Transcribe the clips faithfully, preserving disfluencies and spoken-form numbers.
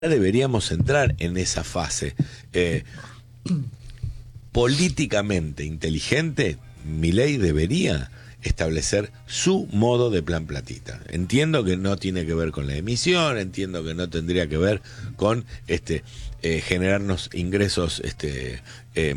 deberíamos entrar en esa fase. Eh, políticamente inteligente, Milei debería establecer su modo de plan platita. Entiendo que no tiene que ver con la emisión, entiendo que no tendría que ver con este eh, generarnos ingresos este eh,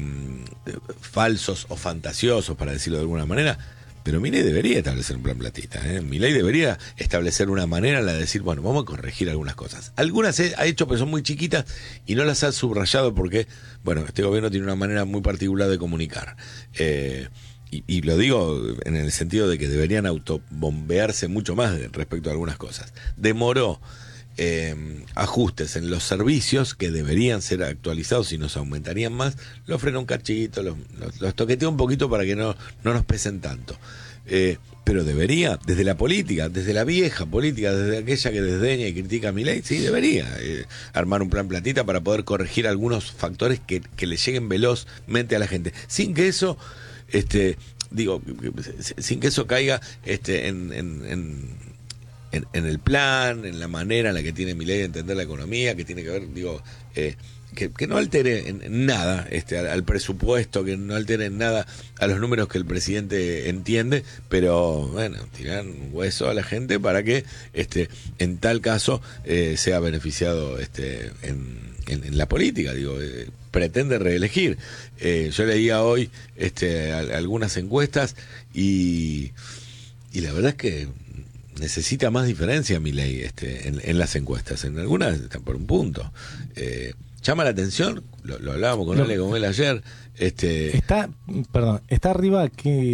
falsos o fantasiosos, para decirlo de alguna manera. Pero Milei debería establecer un plan platita, ¿eh? Milei debería establecer una manera en la de decir, bueno, vamos a corregir algunas cosas. Algunas ha hecho, pero son muy chiquitas y no las ha subrayado porque, bueno, este gobierno tiene una manera muy particular de comunicar. Eh, y, y lo digo en el sentido de que deberían autobombearse mucho más respecto a algunas cosas. Demoró Eh, ajustes en los servicios que deberían ser actualizados y nos aumentarían más, los frena un cachito, los, los, los toquetea un poquito para que no, no nos pesen tanto. Eh, pero debería, desde la política, desde la vieja política, desde aquella que desdeña y critica a Milei, sí, debería eh, armar un plan platita para poder corregir algunos factores que, que le lleguen velozmente a la gente, sin que eso, este, digo, sin que eso caiga este, en, en, en En, en el plan, en la manera en la que tiene Milei de entender la economía, que tiene que ver, digo, eh, que, que no altere en, en nada este, al, al presupuesto, que no altere en nada a los números que el presidente entiende, pero bueno, tirar un hueso a la gente para que este, en tal caso eh, sea beneficiado este, en, en, en la política, digo, eh, pretende reelegir. Eh, yo leía hoy este, a, algunas encuestas y, y la verdad es que necesita más diferencia Milei este, en, en las encuestas. En algunas están por un punto. Eh, llama la atención, lo, lo hablábamos con Ale con él ayer. Este, está, perdón, está arriba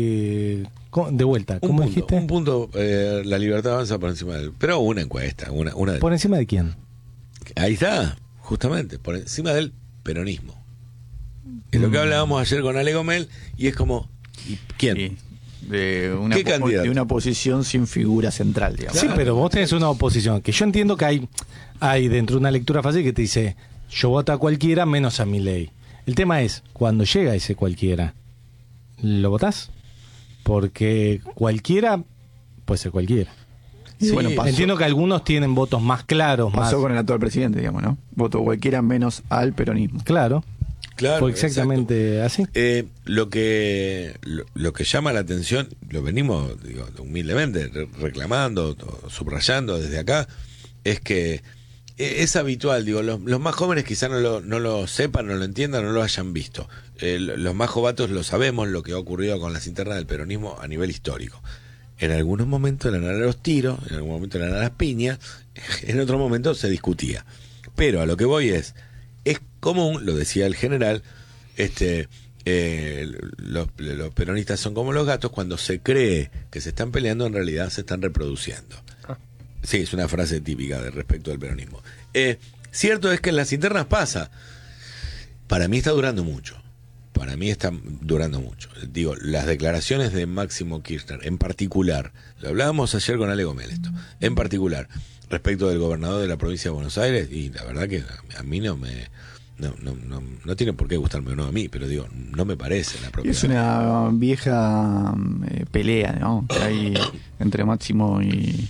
que de vuelta, ¿cómo un punto, dijiste? Un punto, eh, la Libertad Avanza por encima del. Pero una encuesta, una, una de, ¿Por encima de quién? Ahí está, justamente, por encima del peronismo. Es mm. lo que hablábamos ayer con Ale Gomel, y es como, ¿y quién? Sí. De una, ¿Qué candidato? De una oposición sin figura central, digamos. Sí, pero vos tenés una oposición que yo entiendo que hay, hay dentro de una lectura fácil que te dice, yo voto a cualquiera menos a Milei. El tema es, cuando llega ese cualquiera, ¿lo votás? Porque cualquiera puede ser cualquiera. Sí, bueno, pasó, entiendo que algunos tienen votos más claros. Pasó más... con el actual presidente, digamos, ¿no? Voto cualquiera menos al peronismo. Claro. Claro, fue exactamente exacto. así. Eh, lo que lo, lo que llama la atención, lo venimos digo, humildemente re reclamando, subrayando desde acá, es que es habitual, digo, los, los más jóvenes quizás no lo, no lo sepan, no lo entiendan, no lo hayan visto. Eh, los más jovatos lo sabemos, lo que ha ocurrido con las internas del peronismo a nivel histórico. En algunos momentos eran a los tiros, en algún momento eran a las piñas, en otro momento se discutía. Pero a lo que voy es, es común, lo decía el general, este, eh, los, los peronistas son como los gatos, cuando se cree que se están peleando, en realidad se están reproduciendo. Ah. Sí, es una frase típica de respecto al peronismo. Eh, cierto es que en las internas pasa. Para mí está durando mucho. Para mí está durando mucho. Digo, las declaraciones de Máximo Kirchner, en particular, lo hablábamos ayer con Ale Gomel esto, en particular, respecto del gobernador de la provincia de Buenos Aires, y la verdad que a mí no me no no no, no tiene por qué gustarme o no a mí, pero digo, no me parece la propiedad. Es una vieja eh, pelea, ¿no? Que hay entre Máximo y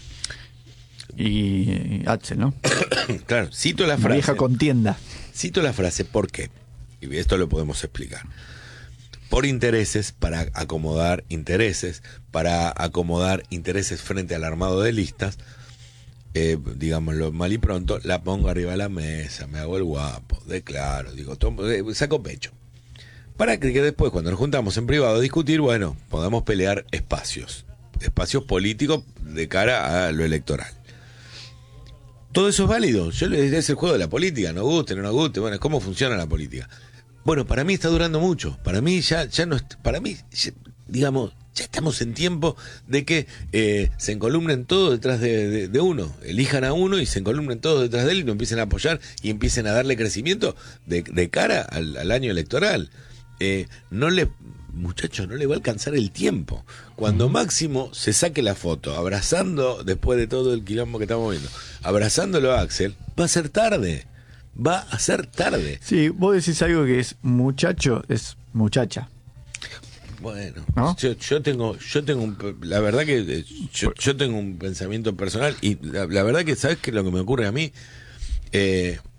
y Axel, ¿no? Claro, cito la una frase. Vieja contienda. Cito la frase, ¿por qué? Y esto lo podemos explicar. Por intereses, para acomodar intereses, para acomodar intereses frente al armado de listas, eh, digámoslo mal y pronto, la pongo arriba de la mesa, me hago el guapo, declaro, digo, tomo, eh, saco pecho. Para que, que después, cuando nos juntamos en privado a discutir, bueno, podamos pelear espacios, espacios políticos de cara a lo electoral. Todo eso es válido. Yo les es el juego de la política, no guste, no nos guste, bueno, es cómo funciona la política. Bueno, para mí está durando mucho. Para mí ya, ya no, para mí, ya, digamos, ya estamos en tiempo de que eh, se encolumnen todos detrás de, de, de uno, elijan a uno y se encolumnen todos detrás de él y lo empiecen a apoyar y empiecen a darle crecimiento de, de cara al, al año electoral. Eh, no le, muchachos, no le va a alcanzar el tiempo. Cuando Máximo se saque la foto, abrazando, después de todo el quilombo que estamos viendo, abrazándolo a Axel, va a ser tarde. Va a ser tarde. Sí, vos decís algo que es muchacho, es muchacha. Bueno, ¿no? yo, yo tengo, yo tengo un, la verdad que yo, yo tengo un pensamiento personal y la, la verdad que sabes que lo que me ocurre a mí eh,